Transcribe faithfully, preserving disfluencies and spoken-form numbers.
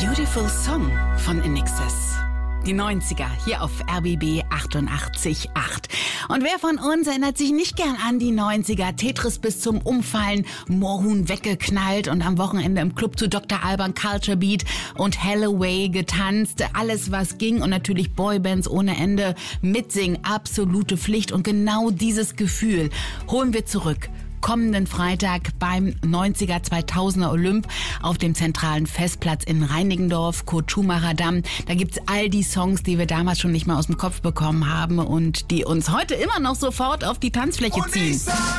Beautiful Song von In Excess. Die neunziger hier auf R B B achtundachtzig Komma acht. Und wer von uns erinnert sich nicht gern an die neunziger? Tetris bis zum Umfallen, Moorhuhn weggeknallt und am Wochenende im Club zu Doktor Alban Culture Beat und Hellaway getanzt. Alles, was ging, und natürlich Boybands ohne Ende. Mitsingen, absolute Pflicht. Und genau dieses Gefühl holen wir zurück kommenden Freitag beim neunziger zweitausender Olymp auf dem zentralen Festplatz in Reinickendorf, Kurt-Schumacher-Damm. Da gibt's all die Songs, die wir damals schon nicht mehr aus dem Kopf bekommen haben und die uns heute immer noch sofort auf die Tanzfläche ziehen.